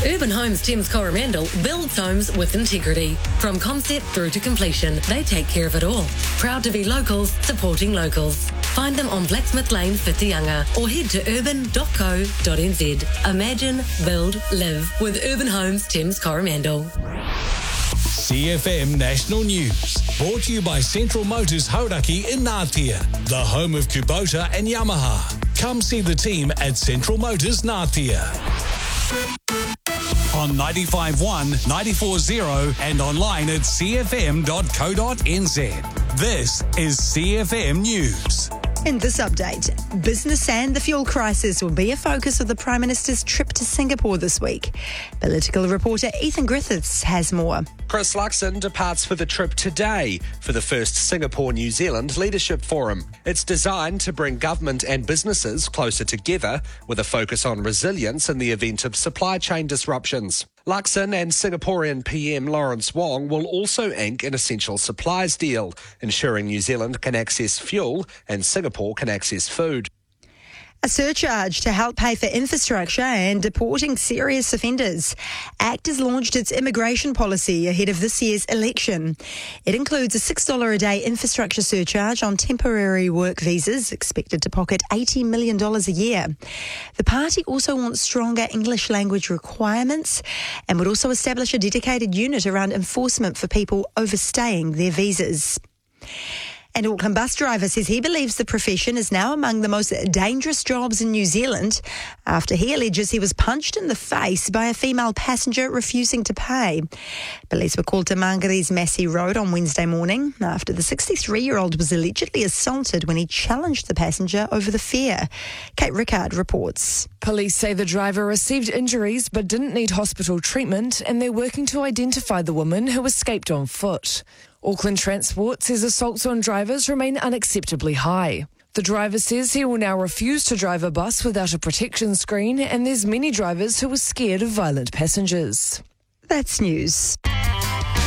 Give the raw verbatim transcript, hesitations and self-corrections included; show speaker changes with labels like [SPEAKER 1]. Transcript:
[SPEAKER 1] Urban Homes Thames Coromandel builds homes with integrity. From concept through to completion, they take care of it all. Proud to be locals, supporting locals. Find them on Blacksmith Lane, Whitianga, or head to urban dot co dot n z. Imagine, build, live with Urban Homes Thames Coromandel.
[SPEAKER 2] C F M National News. Brought to you by Central Motors Hauraki in Ngātea, the home of Kubota and Yamaha. Come see the team at Central Motors Ngātea. On ninety-five point one, ninety-four point zero and online at c f m dot co dot n z. This is C F M News.
[SPEAKER 3] In this update, business and the fuel crisis will be a focus of the Prime Minister's trip to Singapore this week. Political reporter Ethan Griffiths has more.
[SPEAKER 4] Chris Luxon departs for the trip today for the first Singapore-New Zealand Leadership Forum. It's designed to bring government and businesses closer together with a focus on resilience in the event of supply chain disruptions. Luxon and Singaporean P M Lawrence Wong will also ink an essential supplies deal, ensuring New Zealand can access fuel and Singapore can access food.
[SPEAKER 3] A surcharge to help pay for infrastructure and deporting serious offenders. ACT has launched its immigration policy ahead of this year's election. It includes a six dollars a day infrastructure surcharge on temporary work visas, expected to pocket eighty million dollars a year. The party also wants stronger English language requirements and would also establish a dedicated unit around enforcement for people overstaying their visas. An Auckland bus driver says he believes the profession is now among the most dangerous jobs in New Zealand after he alleges he was punched in the face by a female passenger refusing to pay. Police were called to Mangari's Massey Road on Wednesday morning after the sixty-three-year-old was allegedly assaulted when he challenged the passenger over the fare. Kate Rickard reports.
[SPEAKER 5] Police say the driver received injuries but didn't need hospital treatment, and they're working to identify the woman who escaped on foot. Auckland Transport says assaults on drivers remain unacceptably high. The driver says he will now refuse to drive a bus without a protection screen, and there's many drivers who are scared of violent passengers.
[SPEAKER 3] That's news.